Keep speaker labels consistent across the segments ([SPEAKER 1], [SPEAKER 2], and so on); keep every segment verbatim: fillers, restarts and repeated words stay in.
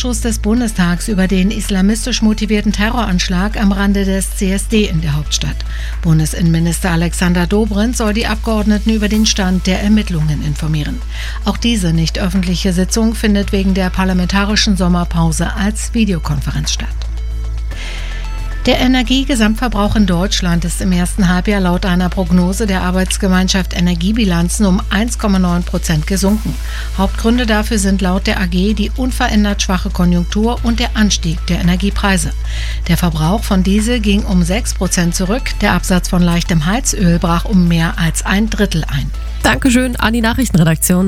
[SPEAKER 1] Ausschuss des Bundestags über den islamistisch motivierten Terroranschlag am Rande des C S D in der Hauptstadt. Bundesinnenminister Alexander Dobrindt soll die Abgeordneten über den Stand der Ermittlungen informieren. Auch diese nicht öffentliche Sitzung findet wegen der parlamentarischen Sommerpause als Videokonferenz statt. Der Energiegesamtverbrauch in Deutschland ist im ersten Halbjahr laut einer Prognose der Arbeitsgemeinschaft Energiebilanzen um eins Komma neun Prozent gesunken. Hauptgründe dafür sind laut der A G die unverändert schwache Konjunktur und der Anstieg der Energiepreise. Der Verbrauch von Diesel ging um sechs Prozent zurück, der Absatz von leichtem Heizöl brach um mehr als ein Drittel ein.
[SPEAKER 2] Dankeschön an die Nachrichtenredaktion.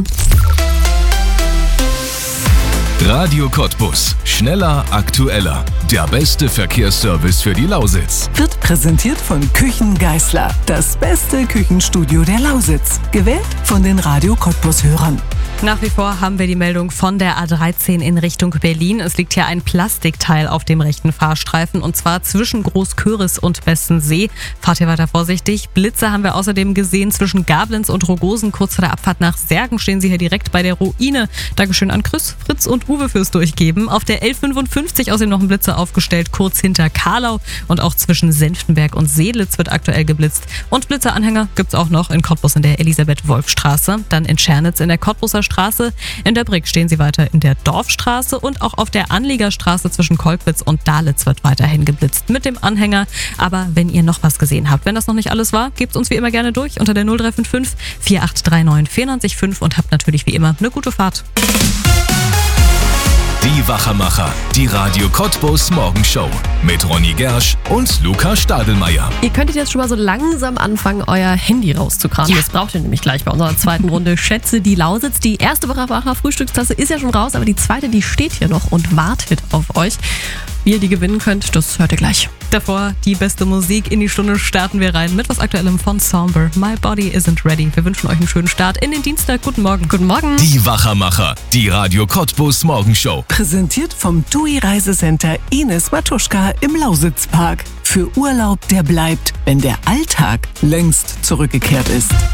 [SPEAKER 3] Radio Cottbus. Schneller, aktueller. Der beste Verkehrsservice für die Lausitz.
[SPEAKER 4] Wird präsentiert von Küchen Geisler. Das beste Küchenstudio der Lausitz. Gewählt von den Radio Cottbus-Hörern.
[SPEAKER 2] Nach wie vor haben wir die Meldung von der A dreizehn in Richtung Berlin. Es liegt hier ein Plastikteil auf dem rechten Fahrstreifen und zwar zwischen Großköris und Bestensee. Fahrt hier weiter vorsichtig. Blitze haben wir außerdem gesehen zwischen Gablenz und Rogosen. Kurz vor der Abfahrt nach Särgen stehen sie hier direkt bei der Ruine. Dankeschön an Chris, Fritz und Uwe fürs Durchgeben. Auf der L fünfundfünfzig außerdem noch ein Blitzer aufgestellt, kurz hinter Karlau und auch zwischen Senftenberg und Seelitz wird aktuell geblitzt. Und Blitzeranhänger gibt's auch noch in Cottbus in der Elisabeth-Wolf-Straße, dann in Schernitz in der Cottbuser Straße, in der Brick stehen sie weiter in der Dorfstraße und auch auf der Anliegerstraße zwischen Kolkwitz und Dahletz wird weiterhin geblitzt mit dem Anhänger. Aber wenn ihr noch was gesehen habt, wenn das noch nicht alles war, gebt uns wie immer gerne durch unter der null drei fünf fünf, vier acht drei neun, vier neun fünf und habt natürlich wie immer eine gute Fahrt.
[SPEAKER 3] Die Wachermacher, die Radio Cottbus Morgenshow mit Ronny Gersch und Luca Stadelmeier.
[SPEAKER 2] Ihr könntet jetzt schon mal so langsam anfangen, euer Handy rauszukramen. Ja. Das braucht ihr nämlich gleich bei unserer zweiten Runde Schätze die Lausitz. Die erste Wachermacher-Frühstückstasse ist ja schon raus, aber die zweite, die steht hier noch und wartet auf euch. Wie ihr die gewinnen könnt, das hört ihr gleich. Davor die beste Musik. In die Stunde starten wir rein mit was Aktuellem von Somber. My Body Isn't Ready. Wir wünschen euch einen schönen Start in den Dienstag. Guten Morgen. Guten Morgen.
[SPEAKER 3] Die Wachermacher, die Radio Cottbus Morgenshow.
[SPEAKER 4] Präsentiert vom T U I Reisecenter Ines Matuschka im Lausitzpark. Für Urlaub, der bleibt, wenn der Alltag längst zurückgekehrt ist.